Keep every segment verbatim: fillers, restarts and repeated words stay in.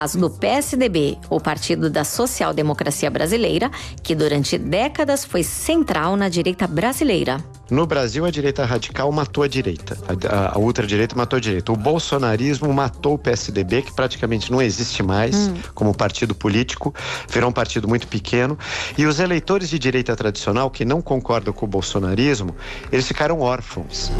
caso do P S D B, o Partido da Social Democracia Brasileira, que durante décadas foi central na direita brasileira. No Brasil, a direita radical matou a direita, a, a ultradireita matou a direita. O bolsonarismo matou o P S D B, que praticamente não existe mais hum. como partido político, virou um partido muito pequeno. E os eleitores de direita tradicional, que não concordam com o bolsonarismo, eles ficaram órfãos.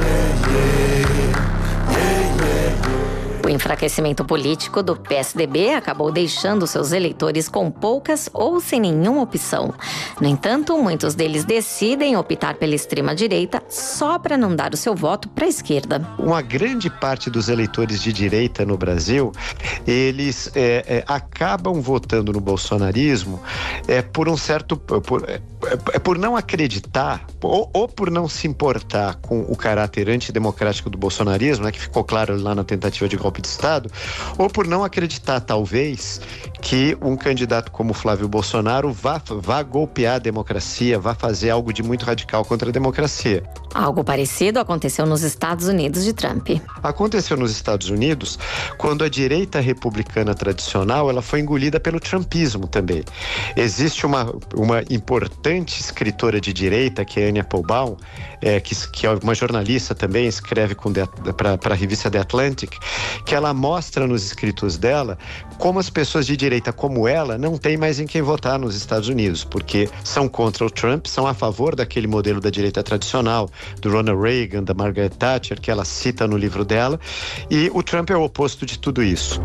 O enfraquecimento político do P S D B acabou deixando seus eleitores com poucas ou sem nenhuma opção. No entanto, muitos deles decidem optar pela extrema-direita só para não dar o seu voto para a esquerda. Uma grande parte dos eleitores de direita no Brasil, eles é, é, acabam votando no bolsonarismo é, por um certo... Por, é, é por não acreditar ou, ou por não se importar com o caráter antidemocrático do bolsonarismo, né, que ficou claro lá na tentativa de golpe de Estado, ou por não acreditar, talvez, que um candidato como Flávio Bolsonaro vá, vá golpear a democracia, vá fazer algo de muito radical contra a democracia. Algo parecido aconteceu nos Estados Unidos de Trump. Aconteceu nos Estados Unidos quando a direita republicana tradicional ela foi engolida pelo trumpismo também. Existe uma, uma importante escritora de direita, que é Anne Applebaum, é, que, que é uma jornalista também, escreve para a revista The Atlantic, que ela mostra nos escritos dela como as pessoas de direita como ela não têm mais em quem votar nos Estados Unidos, porque são contra o Trump, são a favor daquele modelo da direita tradicional, do Ronald Reagan, da Margaret Thatcher, que ela cita no livro dela, e o Trump é o oposto de tudo isso.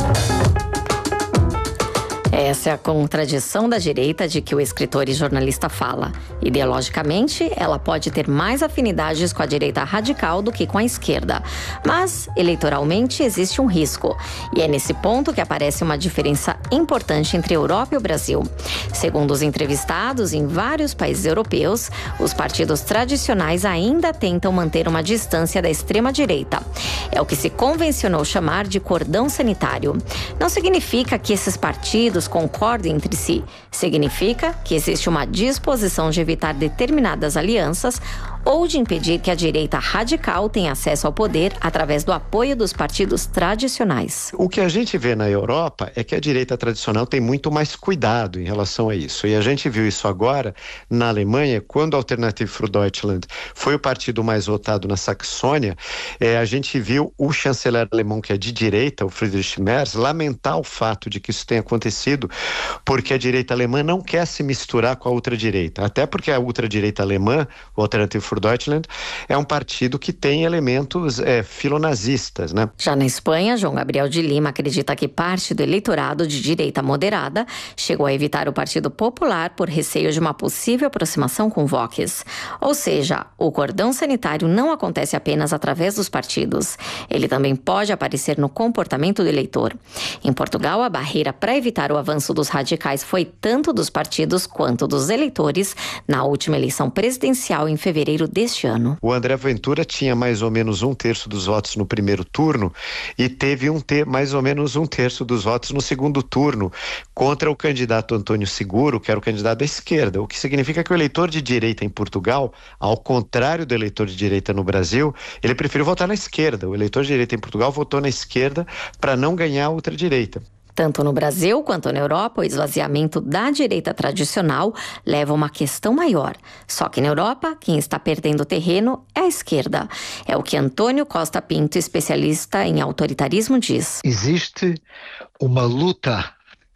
Essa é a contradição da direita de que o escritor e jornalista fala. Ideologicamente, ela pode ter mais afinidades com a direita radical do que com a esquerda. Mas, eleitoralmente, existe um risco. E é nesse ponto que aparece uma diferença importante entre a Europa e o Brasil. Segundo os entrevistados, em vários países europeus, os partidos tradicionais ainda tentam manter uma distância da extrema-direita. É o que se convencionou chamar de cordão sanitário. Não significa que esses partidos concordem entre si. Significa que existe uma disposição de evitar determinadas alianças ou de impedir que a direita radical tenha acesso ao poder através do apoio dos partidos tradicionais. O que a gente vê na Europa é que a direita tradicional tem muito mais cuidado em relação a isso. E a gente viu isso agora na Alemanha, quando a Alternative für Deutschland foi o partido mais votado na Saxônia, é, a gente viu o chanceler alemão, que é de direita, o Friedrich Merz, lamentar o fato de que isso tenha acontecido, porque a direita alemã não quer se misturar com a ultradireita. Até porque a ultradireita alemã, o Alternative für Deutschland, é um partido que tem elementos é, filonazistas, né? Já na Espanha, João Gabriel de Lima acredita que parte do eleitorado de direita moderada chegou a evitar o Partido Popular por receio de uma possível aproximação com Vox. Ou seja, o cordão sanitário não acontece apenas através dos partidos. Ele também pode aparecer no comportamento do eleitor. Em Portugal, a barreira para evitar o avanço dos radicais foi tanto dos partidos quanto dos eleitores na última eleição presidencial em fevereiro deste ano. O André Ventura tinha mais ou menos um terço dos votos no primeiro turno e teve um ter, mais ou menos um terço dos votos no segundo turno contra o candidato Antônio Seguro, que era o candidato da esquerda, o que significa que o eleitor de direita em Portugal, ao contrário do eleitor de direita no Brasil, ele preferiu votar na esquerda. O eleitor de direita em Portugal votou na esquerda para não ganhar a ultradireita. Tanto no Brasil quanto na Europa, o esvaziamento da direita tradicional leva a uma questão maior. Só que na Europa, quem está perdendo terreno é a esquerda. É o que Antônio Costa Pinto, especialista em autoritarismo, diz. Existe uma luta,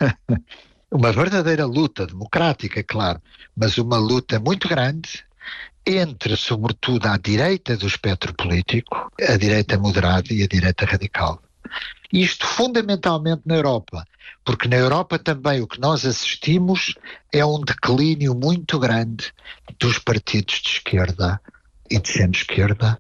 uma verdadeira luta democrática, claro, mas uma luta muito grande entre, sobretudo, a direita do espectro político, a direita moderada e a direita radical. Isto fundamentalmente na Europa, porque na Europa também o que nós assistimos é um declínio muito grande dos partidos de esquerda e de centro-esquerda.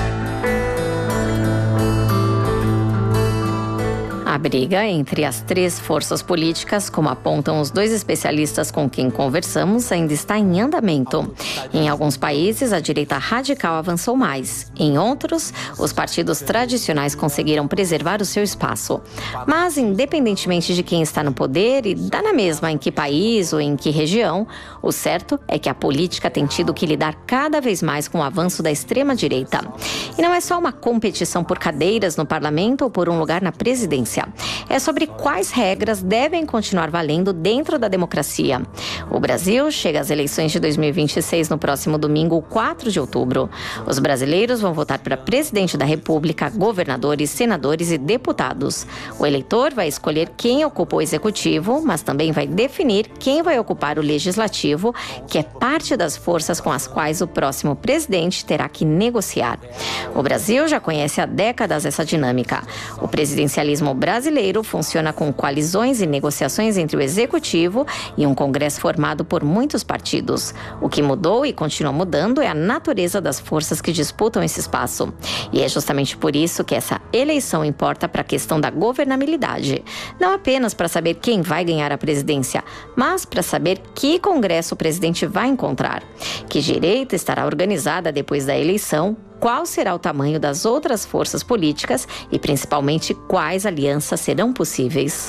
A briga entre as três forças políticas, como apontam os dois especialistas com quem conversamos, ainda está em andamento. Em alguns países, a direita radical avançou mais. Em outros, os partidos tradicionais conseguiram preservar o seu espaço. Mas, independentemente de quem está no poder, e dá na mesma em que país ou em que região, o certo é que a política tem tido que lidar cada vez mais com o avanço da extrema-direita. E não é só uma competição por cadeiras no parlamento ou por um lugar na presidência. Previdência. É sobre quais regras devem continuar valendo dentro da democracia. O Brasil chega às eleições de dois mil e vinte e seis no próximo domingo, quatro de outubro. Os brasileiros vão votar para presidente da República, governadores, senadores e deputados. O eleitor vai escolher quem ocupa o executivo, mas também vai definir quem vai ocupar o legislativo, que é parte das forças com as quais o próximo presidente terá que negociar. O Brasil já conhece há décadas essa dinâmica. O presidencialismo brasileiro funciona com coalizões e negociações entre o executivo e um Congresso formado por muitos partidos. O que mudou e continua mudando é a natureza das forças que disputam esse espaço. E é justamente por isso que essa eleição importa para a questão da governabilidade. Não apenas para saber quem vai ganhar a presidência, mas para saber que Congresso o presidente vai encontrar. Que direita estará organizada depois da eleição, qual será o tamanho das outras forças políticas e, principalmente, quais alianças serão possíveis.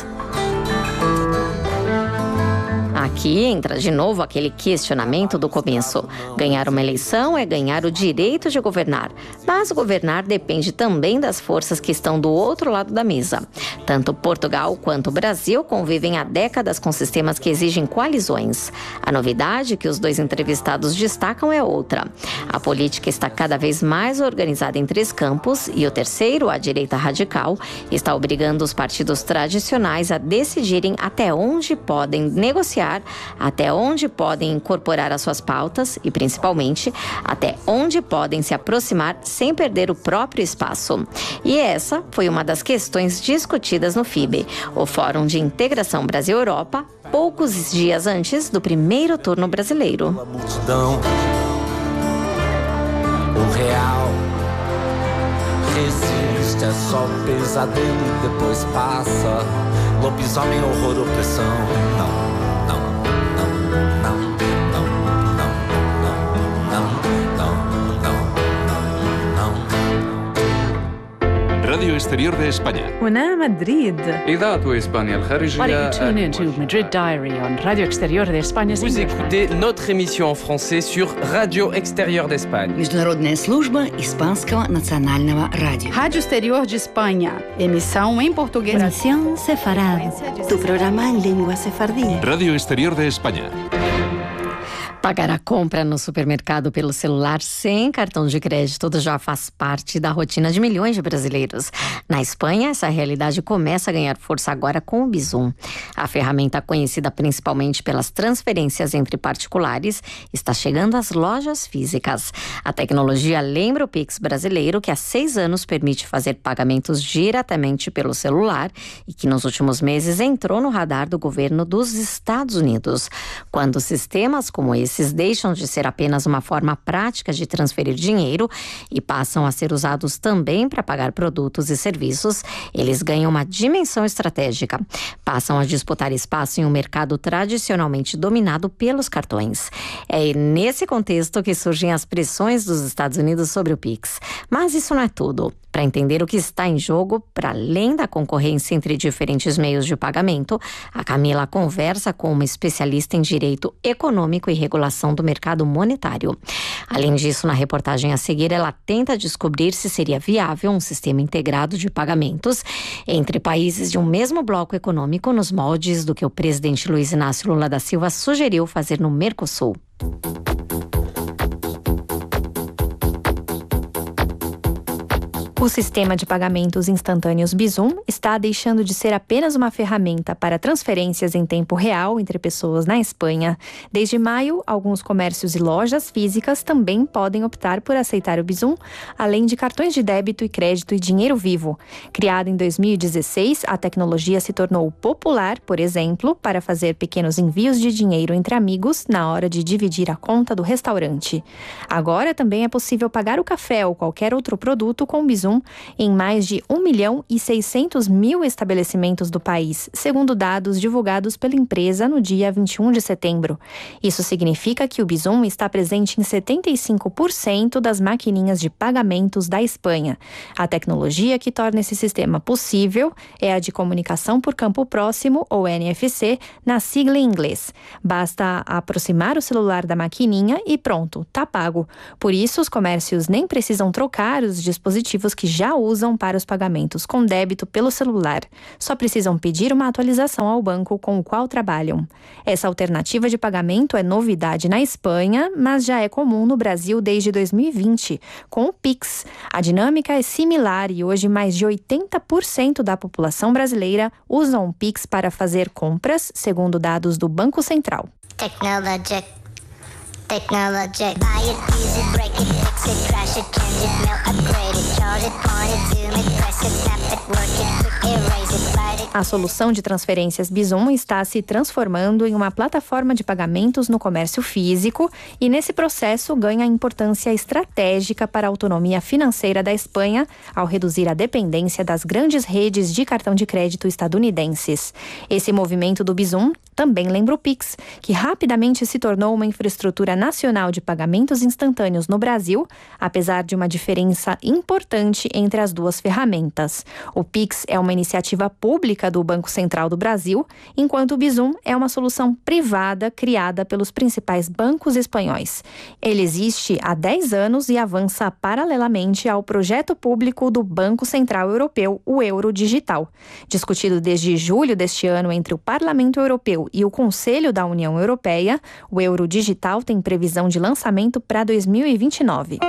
Aqui entra de novo aquele questionamento do começo. Ganhar uma eleição é ganhar o direito de governar, mas governar depende também das forças que estão do outro lado da mesa. Tanto Portugal quanto o Brasil convivem há décadas com sistemas que exigem coalizões. A novidade que os dois entrevistados destacam é outra. A política está cada vez mais organizada em três campos e o terceiro, a direita radical, está obrigando os partidos tradicionais a decidirem até onde podem negociar, até onde podem incorporar as suas pautas e, principalmente, até onde podem se aproximar sem perder o próprio espaço. E essa foi uma das questões discutidas no F I B, o Fórum de Integração Brasil-Europa, poucos dias antes do primeiro turno brasileiro. O real resiste, é só pesadelo e depois passa. Lobisomem, horror, opressão. Não. Radio Exterior de España. هنا مدريد. إذاعة إسبانيا الخارجية. Why don't you tune in to Madrid Diary on Radio Exterior de España? Vous écoutez notre émission en français sur Radio Exterior d'Espagne. Международная служба испанского национального радио. Rádio Exterior de Espanha. Emissão em português. Emisión sefarada. Tu programa en lengua sefardí. Radio Exterior de España. Pagar a compra no supermercado pelo celular sem cartão de crédito já faz parte da rotina de milhões de brasileiros. Na Espanha, essa realidade começa a ganhar força agora com o Bizum. A ferramenta, conhecida principalmente pelas transferências entre particulares, está chegando às lojas físicas. A tecnologia lembra o Pix brasileiro, que há seis anos permite fazer pagamentos diretamente pelo celular e que nos últimos meses entrou no radar do governo dos Estados Unidos. Quando sistemas como esse Esses deixam de ser apenas uma forma prática de transferir dinheiro e passam a ser usados também para pagar produtos e serviços, eles ganham uma dimensão estratégica. Passam a disputar espaço em um mercado tradicionalmente dominado pelos cartões. É nesse contexto que surgem as pressões dos Estados Unidos sobre o Pix. Mas isso não é tudo. Para entender o que está em jogo, para além da concorrência entre diferentes meios de pagamento, a Camila conversa com uma especialista em direito econômico e regulação do mercado monetário. Além disso, na reportagem a seguir, ela tenta descobrir se seria viável um sistema integrado de pagamentos entre países de um mesmo bloco econômico nos moldes do que o presidente Luiz Inácio Lula da Silva sugeriu fazer no Mercosul. O sistema de pagamentos instantâneos Bizum está deixando de ser apenas uma ferramenta para transferências em tempo real entre pessoas na Espanha. Desde maio, alguns comércios e lojas físicas também podem optar por aceitar o Bizum, além de cartões de débito e crédito e dinheiro vivo. Criada em dois mil e dezesseis, a tecnologia se tornou popular, por exemplo, para fazer pequenos envios de dinheiro entre amigos na hora de dividir a conta do restaurante. Agora também é possível pagar o café ou qualquer outro produto com o Bizum em mais de um milhão e seiscentos mil estabelecimentos do país, segundo dados divulgados pela empresa no dia vinte e um de setembro. Isso significa que o Bizum está presente em setenta e cinco por cento das maquininhas de pagamentos da Espanha. A tecnologia que torna esse sistema possível é a de comunicação por campo próximo, ou N F C, na sigla em inglês. Basta aproximar o celular da maquininha e pronto, tá pago. Por isso, os comércios nem precisam trocar os dispositivos que já usam para os pagamentos com débito pelo celular. Só precisam pedir uma atualização ao banco com o qual trabalham. Essa alternativa de pagamento é novidade na Espanha, mas já é comum no Brasil desde dois mil e vinte, com o Pix. A dinâmica é similar e hoje mais de oitenta por cento da população brasileira usa um Pix para fazer compras, segundo dados do Banco Central. Technologic. Technologic. Buy it, use it, break it, fix it, crash it, change it, melt, upgrade it, charge it, point it, zoom it, press it, snap it, work it, quick erase it, write it. A solução de transferências Bizum está se transformando em uma plataforma de pagamentos no comércio físico e, nesse processo, ganha importância estratégica para a autonomia financeira da Espanha ao reduzir a dependência das grandes redes de cartão de crédito estadunidenses. Esse movimento do Bizum também lembra o Pix, que rapidamente se tornou uma infraestrutura nacional de pagamentos instantâneos no Brasil, apesar de uma diferença importante entre as duas ferramentas. O Pix é uma iniciativa pública do Banco Central do Brasil, enquanto o Bizum é uma solução privada criada pelos principais bancos espanhóis. Ele existe há dez anos e avança paralelamente ao projeto público do Banco Central Europeu, o Euro Digital. Discutido desde julho deste ano entre o Parlamento Europeu e o Conselho da União Europeia, o Euro Digital tem previsão de lançamento para dois mil e vinte e nove.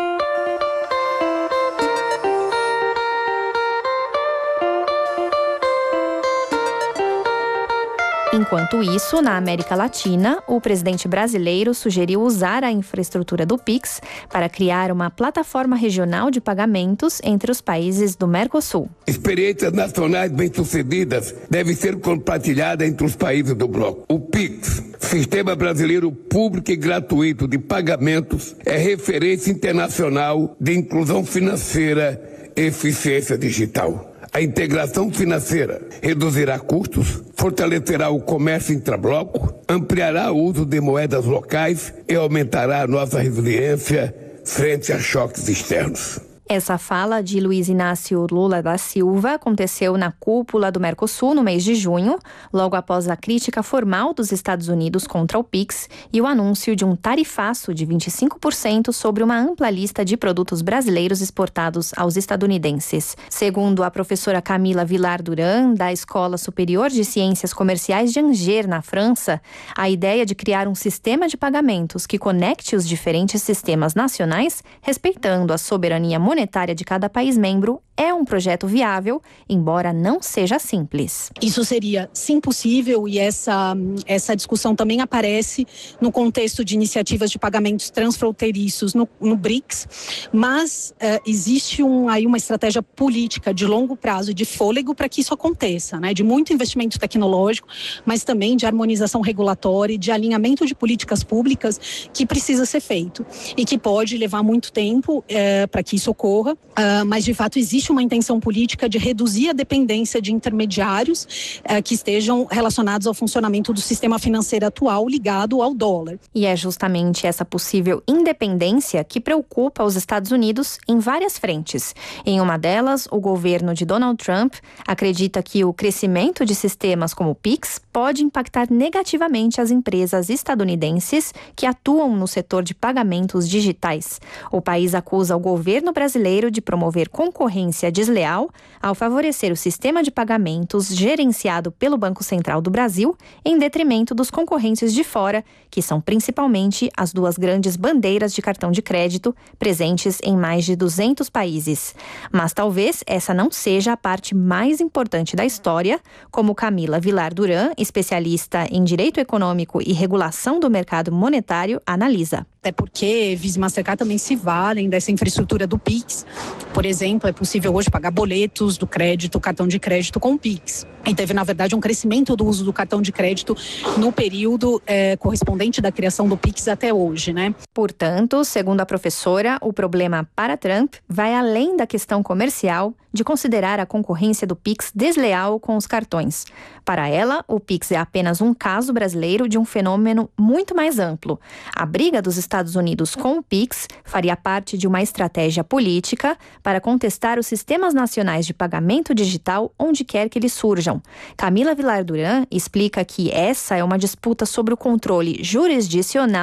Enquanto isso, na América Latina, o presidente brasileiro sugeriu usar a infraestrutura do Pix para criar uma plataforma regional de pagamentos entre os países do Mercosul. Experiências nacionais bem-sucedidas devem ser compartilhadas entre os países do bloco. O Pix, Sistema Brasileiro Público e Gratuito de Pagamentos, é referência internacional de inclusão financeira e eficiência digital. A integração financeira reduzirá custos, fortalecerá o comércio intrabloco, ampliará o uso de moedas locais e aumentará a nossa resiliência frente a choques externos. Essa fala de Luiz Inácio Lula da Silva aconteceu na cúpula do Mercosul no mês de junho, logo após a crítica formal dos Estados Unidos contra o Pix e o anúncio de um tarifaço de vinte e cinco por cento sobre uma ampla lista de produtos brasileiros exportados aos estadunidenses. Segundo a professora Camila Vilar Duran, da Escola Superior de Ciências Comerciais de Angers, na França, a ideia de criar um sistema de pagamentos que conecte os diferentes sistemas nacionais, respeitando a soberania monetária monetária de cada país membro é um projeto viável, embora não seja simples. Isso seria sim possível e essa, essa discussão também aparece no contexto de iniciativas de pagamentos transfronteiriços no, no BRICS, mas uh, existe um, aí uma estratégia política de longo prazo e de fôlego para que isso aconteça, né? De muito investimento tecnológico, mas também de harmonização regulatória, de alinhamento de políticas públicas que precisa ser feito e que pode levar muito tempo uh, para que isso ocorra. Ocorra, uh, mas de fato existe uma intenção política de reduzir a dependência de intermediários uh, que estejam relacionados ao funcionamento do sistema financeiro atual ligado ao dólar. E é justamente essa possível independência que preocupa os Estados Unidos em várias frentes. Em uma delas, o governo de Donald Trump acredita que o crescimento de sistemas como o Pix pode impactar negativamente as empresas estadunidenses que atuam no setor de pagamentos digitais. O país acusa o governo brasileiro de promover concorrência desleal ao favorecer o sistema de pagamentos gerenciado pelo Banco Central do Brasil em detrimento dos concorrentes de fora, que são principalmente as duas grandes bandeiras de cartão de crédito presentes em mais de duzentos países. Mas talvez essa não seja a parte mais importante da história, como Camila Vilar Duran, especialista em Direito Econômico e Regulação do Mercado Monetário, analisa. Até porque Visa e Mastercard também se valem dessa infraestrutura do Pix. Por exemplo, é possível hoje pagar boletos do crédito, cartão de crédito com o Pix. E teve, na verdade, um crescimento do uso do cartão de crédito no período é, correspondente da criação do Pix até hoje, né? Portanto, segundo a professora, o problema para Trump vai além da questão comercial de considerar a concorrência do Pix desleal com os cartões. Para ela, o Pix é apenas um caso brasileiro de um fenômeno muito mais amplo. A briga dos Estados Unidos com o Pix faria parte de uma estratégia política para contestar os sistemas nacionais de pagamento digital onde quer que eles surjam. Camila Vilar Duran explica que essa é uma disputa sobre o controle jurisdicional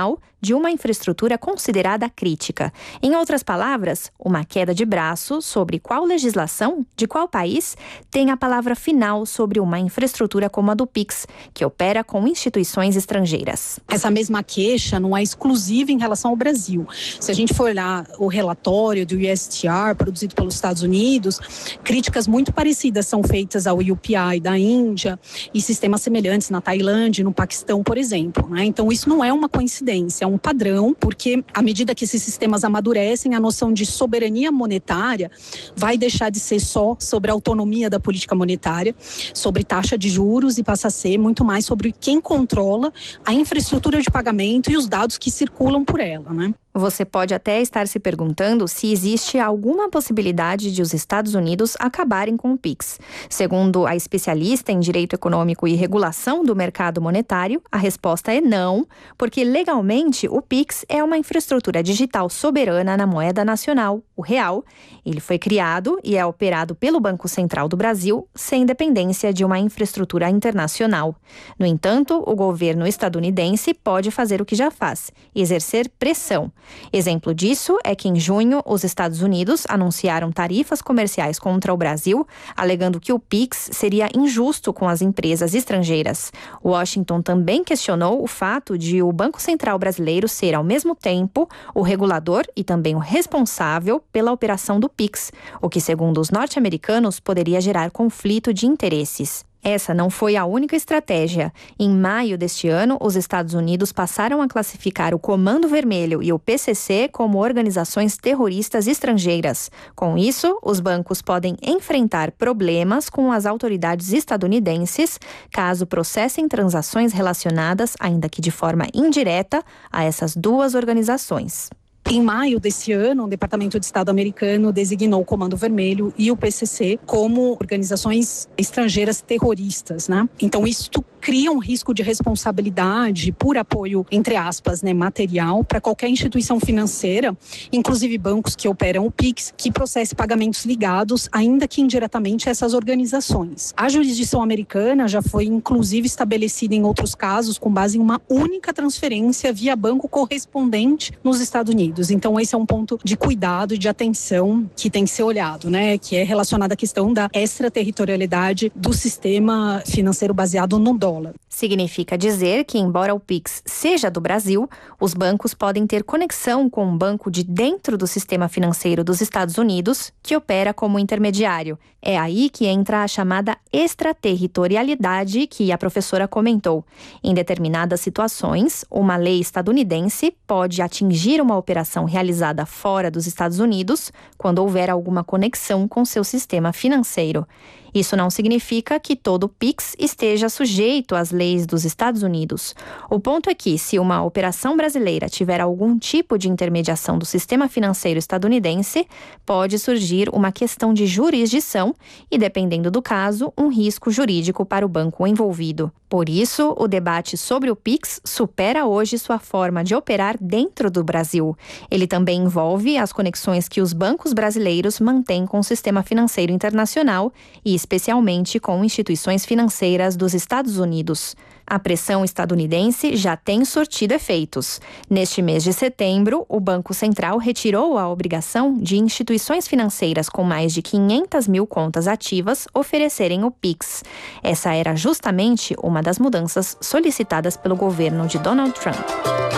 de uma infraestrutura considerada crítica. Em outras palavras, uma queda de braço sobre qual legislação de qual país tem a palavra final sobre uma infraestrutura como a do Pix, que opera com instituições estrangeiras. Essa mesma queixa não é exclusiva em relação ao Brasil. Se a gente for olhar o relatório do U S T R produzido pelos Estados Unidos, críticas muito parecidas são feitas ao U P I da Índia e sistemas semelhantes na Tailândia, no Paquistão, por exemplo, né? Então isso não é uma coincidência, é um padrão, porque à medida que esses sistemas amadurecem, a noção de soberania monetária vai deixar de ser só sobre a autonomia da política monetária, sobre taxa de juros, e passa a ser muito mais sobre quem controla a infraestrutura de pagamento e os dados que circulam por ela, né? Você pode até estar se perguntando se existe alguma possibilidade de os Estados Unidos acabarem com o Pix. Segundo a especialista em Direito Econômico e Regulação do Mercado Monetário, a resposta é não, porque legalmente o Pix é uma infraestrutura digital soberana na moeda nacional, o real. Ele foi criado e é operado pelo Banco Central do Brasil, sem dependência de uma infraestrutura internacional. No entanto, o governo estadunidense pode fazer o que já faz, exercer pressão. Exemplo disso é que em junho os Estados Unidos anunciaram tarifas comerciais contra o Brasil, alegando que o Pix seria injusto com as empresas estrangeiras. Washington também questionou o fato de o Banco Central brasileiro ser, ao mesmo tempo, o regulador e também o responsável pela operação do Pix, o que, segundo os norte-americanos, poderia gerar conflito de interesses. Essa não foi a única estratégia. Em maio deste ano, os Estados Unidos passaram a classificar o Comando Vermelho e o P C C como organizações terroristas estrangeiras. Com isso, os bancos podem enfrentar problemas com as autoridades estadunidenses caso processem transações relacionadas, ainda que de forma indireta, a essas duas organizações. Em maio desse ano, o Departamento de Estado americano designou o Comando Vermelho e o P C C como organizações estrangeiras terroristas, né? Então, isso cria um risco de responsabilidade por apoio, entre aspas, né, material para qualquer instituição financeira, inclusive bancos que operam o Pix, que processe pagamentos ligados, ainda que indiretamente, a essas organizações. A jurisdição americana já foi, inclusive, estabelecida em outros casos com base em uma única transferência via banco correspondente nos Estados Unidos. Então, esse é um ponto de cuidado e de atenção que tem que ser olhado, né? Que é relacionado à questão da extraterritorialidade do sistema financeiro baseado no dólar. Significa dizer que, embora o Pix seja do Brasil, os bancos podem ter conexão com um banco de dentro do sistema financeiro dos Estados Unidos, que opera como intermediário. É aí que entra a chamada extraterritorialidade que a professora comentou. Em determinadas situações, uma lei estadunidense pode atingir uma operação realizada fora dos Estados Unidos quando houver alguma conexão com seu sistema financeiro. Isso não significa que todo Pix esteja sujeito às leis dos Estados Unidos. O ponto é que, se uma operação brasileira tiver algum tipo de intermediação do sistema financeiro estadunidense, pode surgir uma questão de jurisdição e, dependendo do caso, um risco jurídico para o banco envolvido. Por isso, o debate sobre o Pix supera hoje sua forma de operar dentro do Brasil. Ele também envolve as conexões que os bancos brasileiros mantêm com o sistema financeiro internacional e, especialmente, com instituições financeiras dos Estados Unidos. A pressão estadunidense já tem sortido efeitos. Neste mês de setembro, o Banco Central retirou a obrigação de instituições financeiras com mais de quinhentas mil contas ativas oferecerem o Pix. Essa era justamente uma das mudanças solicitadas pelo governo de Donald Trump.